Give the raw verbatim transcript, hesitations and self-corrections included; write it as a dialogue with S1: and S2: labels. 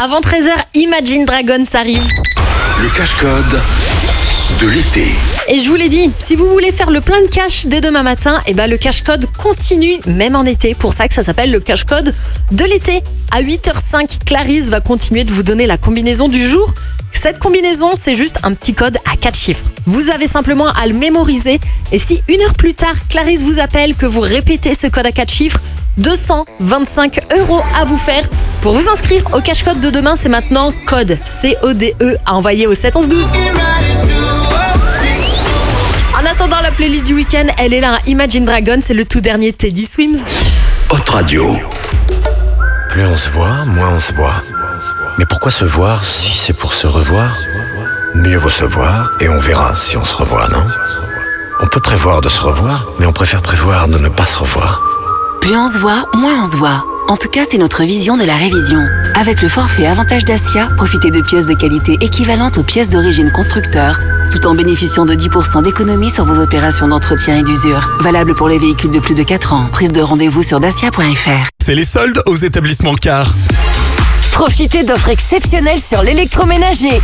S1: Avant treize heures, Imagine Dragons arrive.
S2: Le cache-code de l'été.
S1: Et je vous l'ai dit, si vous voulez faire le plein de cash dès demain matin, eh ben le cache-code continue même en été. Pour ça que ça s'appelle le cache-code de l'été. À huit heures cinq, Clarisse va continuer de vous donner la combinaison du jour. Cette combinaison, c'est juste un petit code à quatre chiffres. Vous avez simplement à le mémoriser. Et si une heure plus tard, Clarisse vous appelle, que vous répétez ce code à quatre chiffres, deux cent vingt-cinq euros à vous faire. Pour vous inscrire au cache-code de demain, c'est maintenant code C O D E à envoyer au sept onze douze. En attendant la playlist du week-end, elle est là, Imagine Dragons, c'est le tout dernier Teddy Swims.
S2: Hot Radio.
S3: Plus on se voit, moins on se voit. Mais pourquoi se voir si c'est pour se revoir ? Mieux vaut se voir et on verra si on se revoit, non ? On peut prévoir de se revoir, mais on préfère prévoir de ne pas se revoir.
S4: Plus on se voit, moins on se voit. En tout cas, c'est notre vision de la révision. Avec le forfait Avantage Dacia, profitez de pièces de qualité équivalentes aux pièces d'origine constructeur, tout en bénéficiant de dix pour cent d'économie sur vos opérations d'entretien et d'usure. Valable pour les véhicules de plus de quatre ans. Prise de rendez-vous sur dacia point f r.
S5: C'est les soldes aux établissements Car.
S6: Profitez d'offres exceptionnelles sur l'électroménager.